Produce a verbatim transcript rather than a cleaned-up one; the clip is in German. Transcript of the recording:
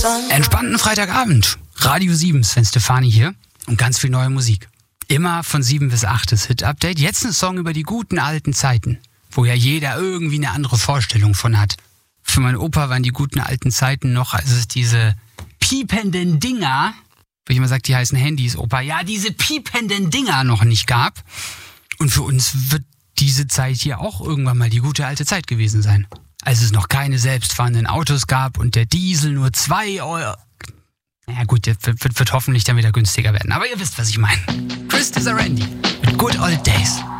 Entspannten Freitagabend. Radio sieben, Sven Stefani hier und ganz viel neue Musik. Immer von sieben bis acht das Hit-Update. Jetzt ein Song über die guten alten Zeiten, wo ja jeder irgendwie eine andere Vorstellung von hat. Für meinen Opa waren die guten alten Zeiten noch, als es diese piependen Dinger, wo ich immer sage, die heißen Handys, Opa, ja, diese piependen Dinger noch nicht gab. Und für uns wird diese Zeit hier auch irgendwann mal die gute alte Zeit gewesen sein. Als es noch keine selbstfahrenden Autos gab und der Diesel nur zwei Euro... Ja gut, der wird, wird hoffentlich dann wieder günstiger werden. Aber ihr wisst, was ich meine. Chris Desarendi mit Good Old Days.